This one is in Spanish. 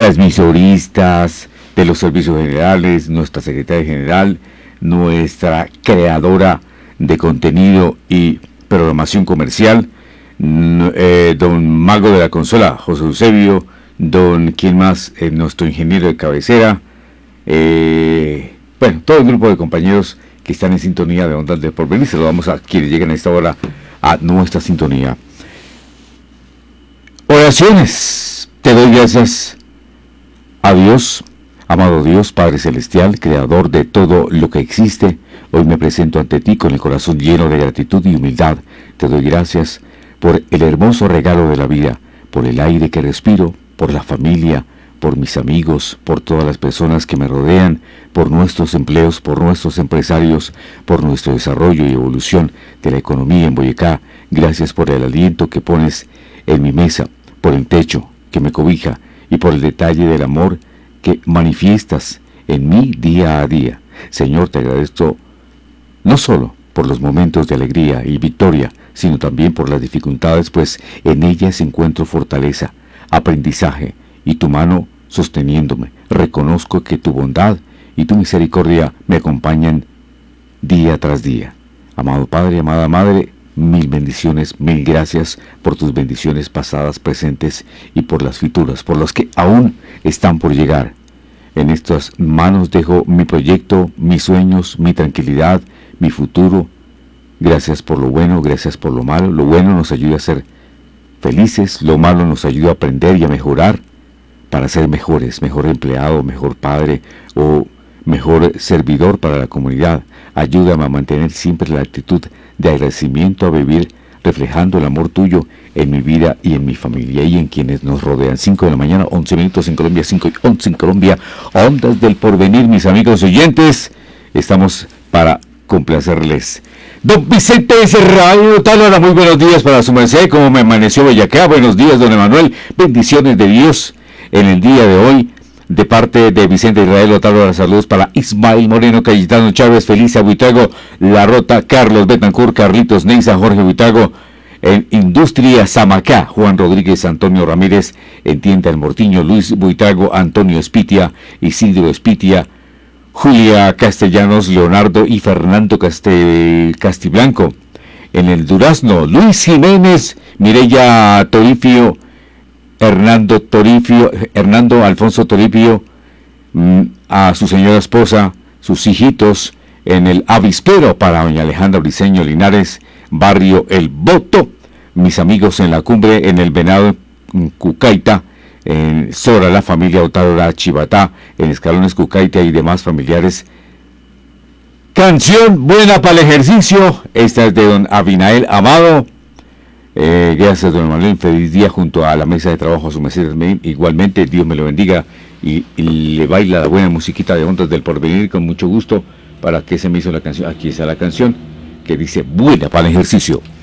las misoristas, de los servicios generales, nuestra secretaria general, nuestra creadora de contenido y programación comercial, don Mago de la Consola, José Eusebio, don, ¿quién más? Nuestro ingeniero de cabecera, bueno, todo el grupo de compañeros que están en sintonía de Ondas del Porvenir. Saludamos a quienes llegan a esta hora a nuestra sintonía. Oraciones. Te doy gracias a Dios, amado Dios, Padre Celestial, Creador de todo lo que existe. Hoy me presento ante ti con el corazón lleno de gratitud y humildad. Te doy gracias por el hermoso regalo de la vida, por el aire que respiro, por la familia, por mis amigos, por todas las personas que me rodean, por nuestros empleos, por nuestros empresarios, por nuestro desarrollo y evolución de la economía en Boyacá. Gracias por el aliento que pones en mi mesa, por el techo que me cobija y por el detalle del amor que manifiestas en mí día a día. Señor, te agradezco no solo por los momentos de alegría y victoria, sino también por las dificultades, pues en ellas encuentro fortaleza, aprendizaje y tu mano sosteniéndome. Reconozco que tu bondad y tu misericordia me acompañan día tras día. Amado Padre, amada Madre, mil bendiciones, mil gracias por tus bendiciones pasadas, presentes y por las futuras, por los que aún están por llegar. En estas manos dejo mi proyecto, mis sueños, mi tranquilidad, mi futuro. Gracias por lo bueno, gracias por lo malo. Lo bueno nos ayuda a ser felices, lo malo nos ayuda a aprender y a mejorar para ser mejores, mejor empleado, mejor padre o mejor servidor para la comunidad. Ayúdame a mantener siempre la actitud de agradecimiento, a vivir reflejando el amor tuyo en mi vida y en mi familia y en quienes nos rodean. 5 de la mañana, 11 minutos en Colombia, 5 y 11 en Colombia. Ondas del Porvenir, mis amigos oyentes, estamos para complacerles. Don Vicente Serrano Tálara, muy buenos días para su merced. ¿Cómo me amaneció Boyacá? Buenos días, don Emanuel. Bendiciones de Dios en el día de hoy. De parte de Vicente Israel Otárola, saludos para Ismael Moreno, Cayetano Chávez, Felicia Buitrago, La Rota, Carlos Betancourt, Carlitos Neiza, Jorge Buitrago, en Industria Samacá, Juan Rodríguez, Antonio Ramírez, en Tienda El Mortiño, Luis Buitrago, Antonio Espitia, Isidro Espitia, Julia Castellanos, Leonardo y Fernando Castiblanco. En el Durazno, Luis Jiménez, Mireya Torifio, Hernando Alfonso Toribio, a su señora esposa, sus hijitos, en el Avispero para doña Alejandra Briceño Linares, barrio El Boto, mis amigos en la cumbre, en el Venado, en Cucaita, en Sora, la familia Otárola Chivatá, en Escalones Cucaita y demás familiares. Canción buena para el ejercicio, esta es de don Abinael Amado. Gracias, don Manuel. Feliz día junto a la mesa de trabajo a su merced. Igualmente, Dios me lo bendiga y le baila la buena musiquita de Ondas del Porvenir con mucho gusto. ¿Para que se me hizo la canción? Aquí está la canción que dice buena para el ejercicio.